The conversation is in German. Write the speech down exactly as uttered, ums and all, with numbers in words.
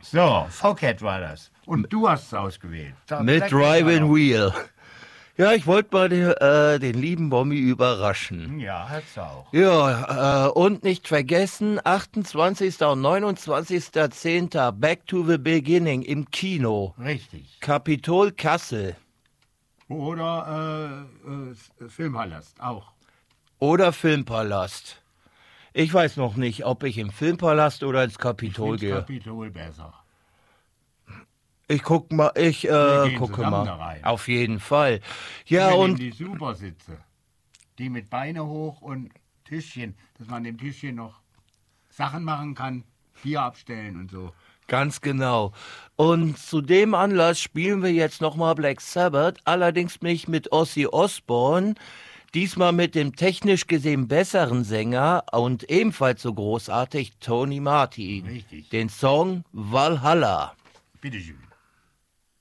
So, Focat war das. Und du hast es ausgewählt. Mit Driving Wheel. Ja, ich wollte mal den, äh, den lieben Bommi überraschen. Ja, hat's auch. Ja, äh, und nicht vergessen, achtundzwanzigster und neunundzwanzigster zehnter Back to the Beginning im Kino. Richtig. Kapitol Kassel. Oder äh, äh, Filmpalast auch. Oder Filmpalast. Ich weiß noch nicht, ob ich im Filmpalast oder ins Kapitol ich gehe. Kapitol besser. Ich guck mal, ich Wir äh, gehen gucke zusammen mal. da rein. Auf jeden Fall. Ja, Wir und nehmen die Supersitze. Die mit Beine hoch und Tischchen, dass man dem Tischchen noch Sachen machen kann, Bier abstellen und so. ganz genau. Und zu dem Anlass spielen wir jetzt nochmal Black Sabbath, allerdings nicht mit Ozzy Osbourne, diesmal mit dem technisch gesehen besseren Sänger und ebenfalls so großartig Tony Martin. Richtig. Den Song Valhalla. Bitteschön.